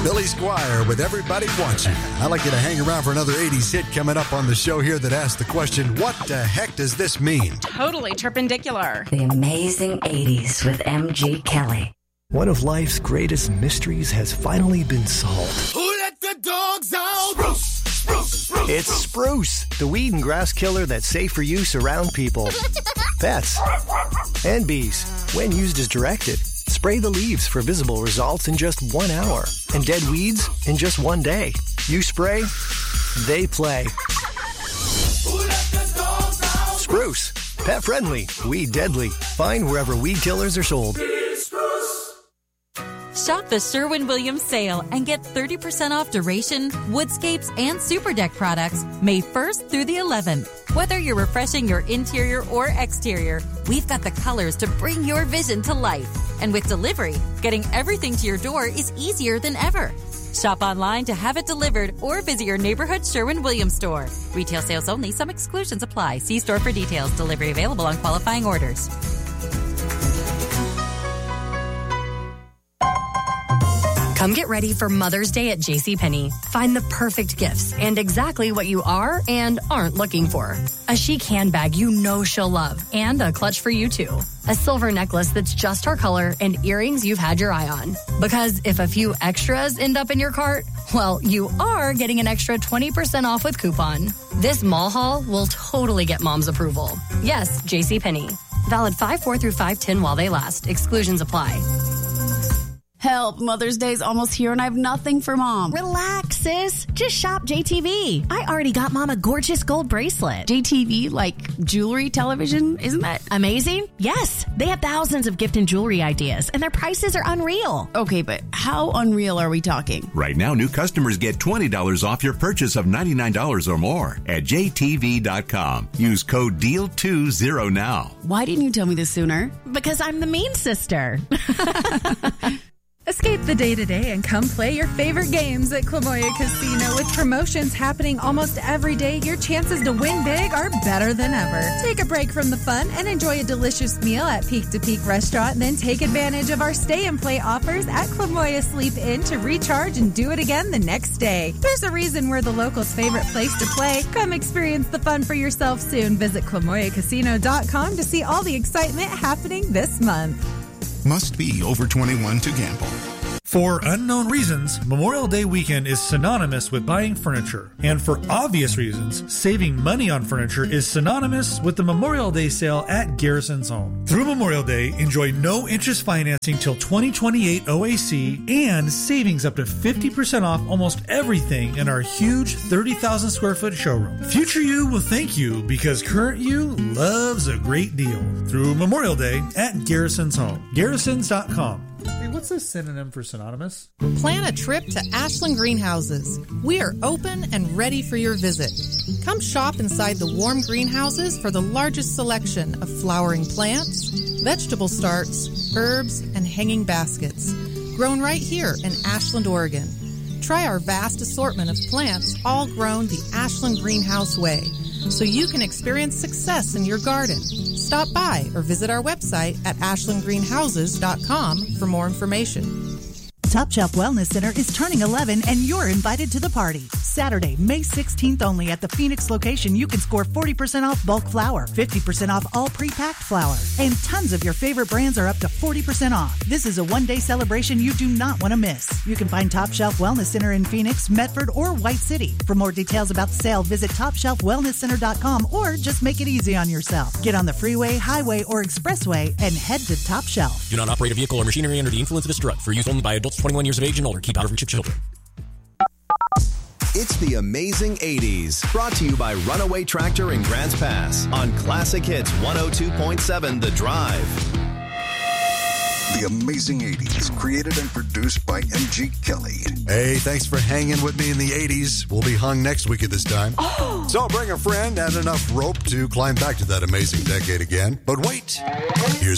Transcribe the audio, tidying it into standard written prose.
Billy Squier with Everybody Wants You. I'd like you to hang around for another 80s hit coming up on the show here that asks the question, what the heck does this mean? Totally perpendicular. The Amazing 80s with M.G. Kelly. One of life's greatest mysteries has finally been solved. Who let the dogs out? Spruce, spruce, spruce. It's Spruce, the weed and grass killer that's safe for use around people, pets, and bees when used as directed. Spray the leaves for visible results in just 1 hour and dead weeds in just 1 day. You spray, they play. Who let the dogs out? Spruce, pet friendly, weed deadly. Find wherever weed killers are sold. Shop the Sherwin-Williams sale and get 30% off Duration, Woodscapes, and Super Deck products May 1st through the 11th. Whether you're refreshing your interior or exterior, we've got the colors to bring your vision to life. And with delivery, getting everything to your door is easier than ever. Shop online to have it delivered or visit your neighborhood Sherwin-Williams store. Retail sales only. Some exclusions apply. See store for details. Delivery available on qualifying orders. Come get ready for Mother's Day at JCPenney. Find the perfect gifts and exactly what you are and aren't looking for. A chic handbag you know she'll love and a clutch for you too. A silver necklace that's just her color and earrings you've had your eye on. Because if a few extras end up in your cart, well, you are getting an extra 20% off with coupon. This mall haul will totally get mom's approval. Yes, JCPenney. Valid 5/4 through 5/10 while they last. Exclusions apply. Help, Mother's Day's almost here and I have nothing for Mom. Relax, sis. Just shop JTV. I already got Mom a gorgeous gold bracelet. JTV, like jewelry television? Isn't that amazing? Yes. They have thousands of gift and jewelry ideas, and their prices are unreal. Okay, but how unreal are we talking? Right now, new customers get $20 off your purchase of $99 or more at JTV.com. Use code DEAL20 now. Why didn't you tell me this sooner? Because I'm the mean sister. Escape the day-to-day and come play your favorite games at Clamoya Casino. With promotions happening almost every day, your chances to win big are better than ever. Take a break from the fun and enjoy a delicious meal at Peak to Peak Restaurant. Then take advantage of our stay-and-play offers at Clamoya Sleep Inn to recharge and do it again the next day. There's a reason we're the locals' favorite place to play. Come experience the fun for yourself soon. Visit ClamoyaCasino.com to see all the excitement happening this month. Must be over 21 to gamble. For unknown reasons, Memorial Day weekend is synonymous with buying furniture. And for obvious reasons, saving money on furniture is synonymous with the Memorial Day sale at Garrison's Home. Through Memorial Day, enjoy no interest financing till 2028 OAC and savings up to 50% off almost everything in our huge 30,000 square foot showroom. Future you will thank you because current you loves a great deal. Through Memorial Day at Garrison's Home. Garrisons.com. Hey, what's a synonym for synonymous? Plan a trip to Ashland Greenhouses. We are open and ready for your visit. Come shop inside the warm greenhouses for the largest selection of flowering plants, vegetable starts, herbs, and hanging baskets. Grown right here in Ashland, Oregon. Try our vast assortment of plants, all grown the Ashland Greenhouse way, so you can experience success in your garden. Stop by or visit our website at ashlandgreenhouses.com for more information. Top Shelf Wellness Center is turning 11 and you're invited to the party. Saturday, May 16th only at the Phoenix location, you can score 40% off bulk flour, 50% off all pre-packed flour, and tons of your favorite brands are up to 40% off. This is a one-day celebration you do not want to miss. You can find Top Shelf Wellness Center in Phoenix, Medford, or White City. For more details about the sale, visit TopShelfWellnessCenter.com or just make it easy on yourself. Get on the freeway, highway, or expressway and head to Top Shelf. Do not operate a vehicle or machinery under the influence of this drug. For use only by adults 21 years of age and older. Keep out of reach of children. It's the Amazing 80s, brought to you by Runaway Tractor in Grants Pass on Classic Hits 102.7 The Drive. The Amazing 80s, created and produced by M.G. Kelly. Hey, thanks for hanging with me in the 80s. We'll be hung next week at this time. Oh. So bring a friend and enough rope to climb back to that amazing decade again. But wait, here's